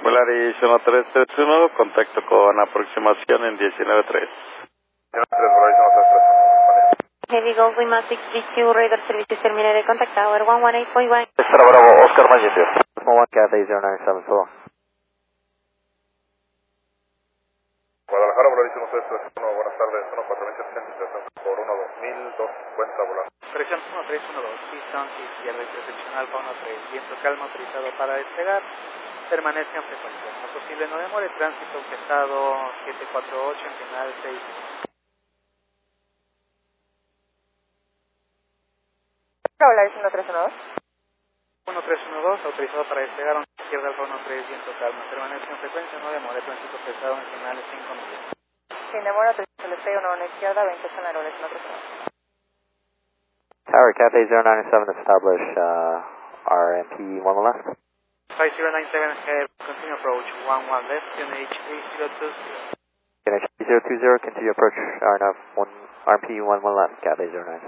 Volaris 1331, contacto con aproximación en 19.3. 19.3, Volaris 1331. Heavy Golf Wimatic DQ Radar Services terminated contact tower 118.1. Extra Bravo, Oscar Magnitude. Small 1 Cathay 097, so long. Guadalajara, Volaris 1331, buenas tardes, 1-4860, por 1-2000-250 volar. Presión 1312, distance izquierda y recepción alfa 13, viento calma autorizado para despegar, permanece en frecuencia. No posible no demore, tránsito pesado 748 en final 6. Volaris 1312. 1312, autorizado para despegar, izquierda alfa 13, viento calma, permanece en frecuencia, no demore, tránsito pesado en final 5 minutos. Sin demora, se le pega una izquierda, 20 con Volaris 1312. Tower Cathay 097, establish RMP 1 left. 5097 head, continue approach 11 left, QNH 3020. QNH 3020, continue approach RMP 11 left, Cathay 097.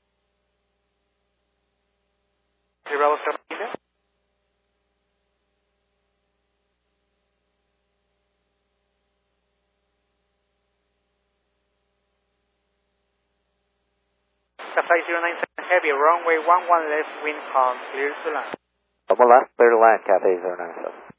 Bravo, Oscar Magnitude. Cathay 097 heavy, runway 11 left, wind calm, clear to land. 1 left, clear to land, Cathay 097.